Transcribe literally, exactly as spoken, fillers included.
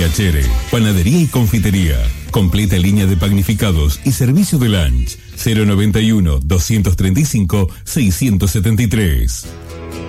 Piacere, panadería y confitería. Completa línea de panificados y servicio de lunch. cero noventa y uno, doscientos treinta y cinco, seiscientos setenta y tres.